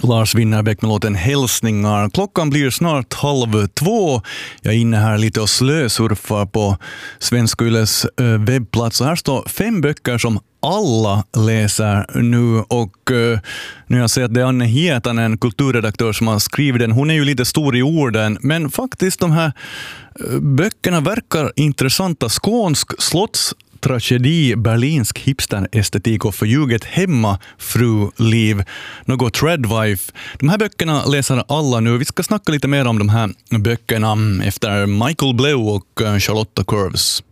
Lars Winnerbäck med låten Hälsningar. Klockan blir snart 1:30. Jag är inne här lite och slösurfar på Svenska Yles webbplats. Och här står 5 böcker som alla läser nu, och nu jag ser att det är Anne Hietanen, kulturredaktör, som har skrivit den. Hon är ju lite stor i orden, men faktiskt de här böckerna verkar intressanta. Skånsk slottstragedi, berlinsk hipsterestetik och förljuget hemmafruliv, något Treadwife. De här böckerna läser alla nu. Vi ska snacka lite mer om de här böckerna efter Michael Blow och Charlotta Curves.